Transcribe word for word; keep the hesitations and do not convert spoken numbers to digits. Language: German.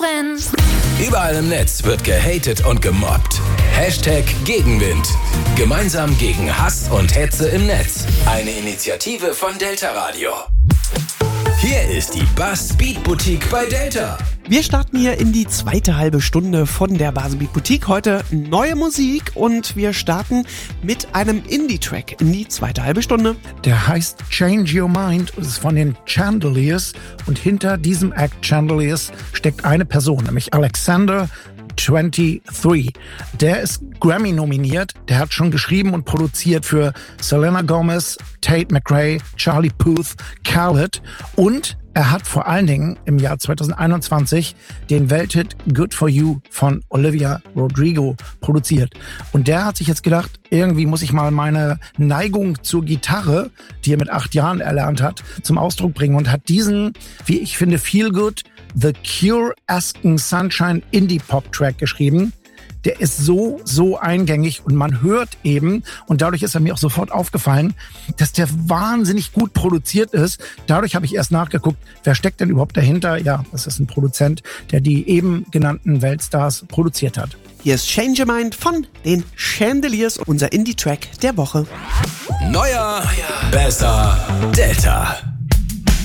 drin. Überall im Netz wird gehatet und gemobbt. Hashtag Gegenwind. Gemeinsam gegen Hass und Hetze im Netz. Eine Initiative von Delta Radio. Hier ist die Buzz Beat Boutique bei Delta. Wir starten hier in die zweite halbe Stunde von der Buzz Beat Boutique. Heute neue Musik und wir starten mit einem Indie-Track in die zweite halbe Stunde. Der heißt Change Your Mind und ist von den Chandeliers. Und hinter diesem Act Chandeliers steckt eine Person, nämlich Alexander dreiundzwanzig. Der ist Grammy nominiert. Der hat schon geschrieben und produziert für Selena Gomez, Tate McRae, Charlie Puth, Khaled und er hat vor allen Dingen im Jahr zwanzig einundzwanzig den Welthit Good For You von Olivia Rodrigo produziert. Und der hat sich jetzt gedacht, irgendwie muss ich mal meine Neigung zur Gitarre, die er mit acht Jahren erlernt hat, zum Ausdruck bringen und hat diesen, wie ich finde, Feel Good, The Cure-esken Sunshine Indie-Pop-Track geschrieben. Der ist so, so eingängig und man hört eben, und dadurch ist er mir auch sofort aufgefallen, dass der wahnsinnig gut produziert ist. Dadurch habe ich erst nachgeguckt, wer steckt denn überhaupt dahinter? Ja, das ist ein Produzent, der die eben genannten Weltstars produziert hat. Hier ist Change Your Mind von den Chandeliers, unser Indie-Track der Woche. Neuer, besser, Delta.